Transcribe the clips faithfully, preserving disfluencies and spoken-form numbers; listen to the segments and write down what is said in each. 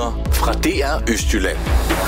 Nyheder fra D R Østjylland.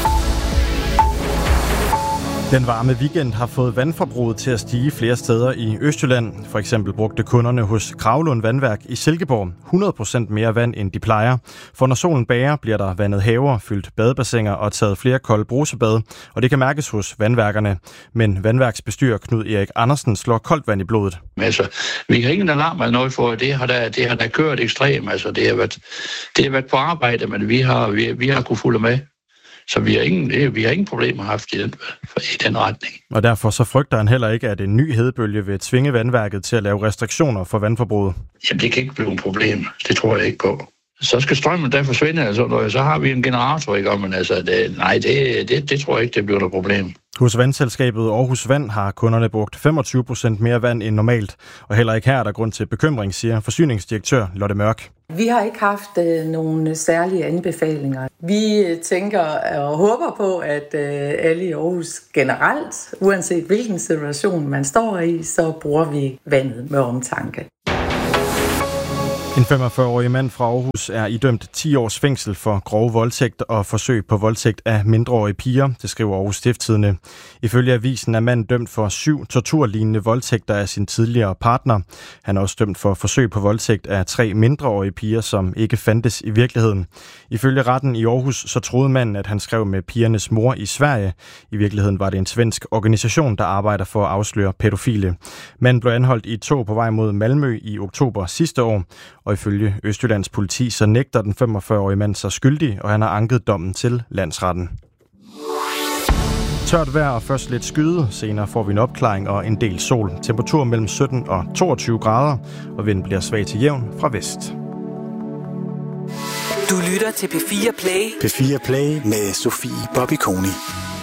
Den varme weekend har fået vandforbruget til at stige flere steder i Østjylland. For eksempel brugte kunderne hos Kravlund Vandværk i Silkeborg hundrede procent mere vand, end de plejer. For når solen bager, bliver der vandet haver, fyldt badebassiner og taget flere kolde brusebade, og det kan mærkes hos vandværkerne. Men vandværksbestyrer Knud Erik Andersen slår koldt vand i blodet. Altså, vi har ingen alarm eller noget for, det har der, det har der kørt ekstremt. Altså, det har været, det har været på arbejde, men vi har, vi, vi har kunnet følge med. Så vi har ingen, vi har ingen problemer haft i den, i den retning. Og derfor så frygter han heller ikke, at en ny hedebølge vil tvinge vandværket til at lave restriktioner for vandforbruget. Jamen, det kan ikke blive et problem. Det tror jeg ikke på. Så skal strømmen der forsvinde, altså, så har vi en generator, ikke om, men altså, det, nej, det, det, det tror jeg ikke, det bliver et problem. Hos vandselskabet Aarhus Vand har kunderne brugt femogtyve procent mere vand end normalt, og heller ikke her er der grund til bekymring, siger forsyningsdirektør Lotte Mørk. Vi har ikke haft øh, nogle særlige anbefalinger. Vi øh, tænker og håber på, at øh, alle i Aarhus generelt, uanset hvilken situation man står i, så bruger vi vandet med omtanke. En femogfyrre-årig mand fra Aarhus er idømt ti års fængsel for grov voldtægt og forsøg på voldtægt af mindreårige piger, det skriver Aarhus Stiftstidende. Ifølge avisen er manden dømt for syv torturlignende voldtægter af sin tidligere partner. Han er også dømt for forsøg på voldtægt af tre mindreårige piger, som ikke fandtes i virkeligheden. Ifølge retten i Aarhus så troede manden, at han skrev med pigernes mor i Sverige. I virkeligheden var det en svensk organisation, der arbejder for at afsløre pædofile. Manden blev anholdt i et tog på vej mod Malmø i oktober sidste år. Og ifølge Østjyllands politi, så nægter den femogfyrre-årige mand sig skyldig, og han har anket dommen til landsretten. Tørt vejr og først lidt skyde. Senere får vi en opklaring og en del sol. Temperatur mellem sytten og toogtyve grader, og vinden bliver svag til jævn fra vest. Du lytter til P fire Play. P fire Play med Sofie Bobby Koni.